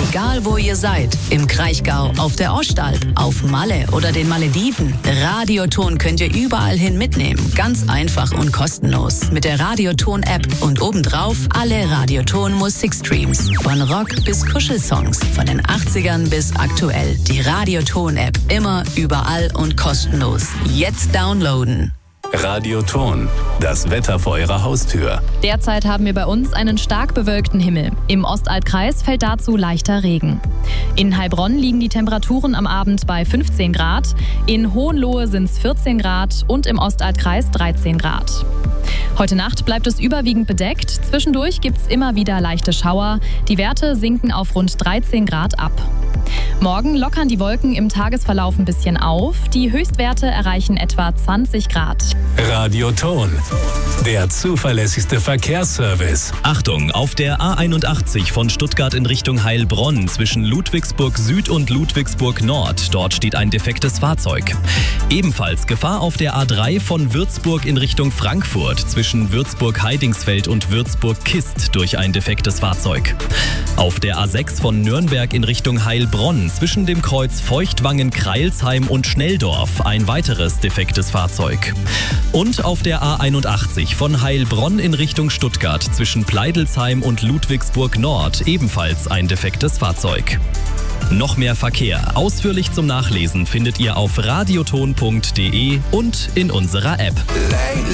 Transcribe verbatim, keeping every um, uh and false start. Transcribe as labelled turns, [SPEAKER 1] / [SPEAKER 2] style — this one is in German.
[SPEAKER 1] Egal wo ihr seid, im Kraichgau, auf der Ostalb, auf Malle oder den Malediven, Radioton könnt ihr überall hin mitnehmen. Ganz einfach und kostenlos. Mit der Radioton-App und obendrauf alle Radioton-Musikstreams. Von Rock bis Kuschelsongs, von den achtzigern bis aktuell. Die Radioton-App immer, überall und kostenlos. Jetzt downloaden.
[SPEAKER 2] Radioton, das Wetter vor Ihrer Haustür.
[SPEAKER 3] Derzeit haben wir bei uns einen stark bewölkten Himmel. Im Ostalbkreis fällt dazu leichter Regen. In Heilbronn liegen die Temperaturen am Abend bei fünfzehn Grad, in Hohenlohe sind es vierzehn Grad und im Ostalbkreis dreizehn Grad. Heute Nacht bleibt es überwiegend bedeckt. Zwischendurch gibt es immer wieder leichte Schauer. Die Werte sinken auf rund dreizehn Grad ab. Morgen lockern die Wolken im Tagesverlauf ein bisschen auf. Die Höchstwerte erreichen etwa zwanzig Grad.
[SPEAKER 2] Radioton, der zuverlässigste Verkehrsservice.
[SPEAKER 4] Achtung, auf der A einundachtzig von Stuttgart in Richtung Heilbronn zwischen Ludwigsburg Süd und Ludwigsburg Nord. Dort steht ein defektes Fahrzeug. Ebenfalls Gefahr auf der A drei von Würzburg in Richtung Frankfurt zwischen Würzburg-Heidingsfeld und Würzburg-Kist durch ein defektes Fahrzeug. Auf der A sechs von Nürnberg in Richtung Heilbronn zwischen dem Kreuz Feuchtwangen-Kreilsheim und Schnelldorf ein weiteres defektes Fahrzeug. Und auf der A einundachtzig von Heilbronn in Richtung Stuttgart zwischen Pleidelsheim und Ludwigsburg Nord ebenfalls ein defektes Fahrzeug. Noch mehr Verkehr ausführlich zum Nachlesen findet ihr auf radioton punkt de und in unserer App.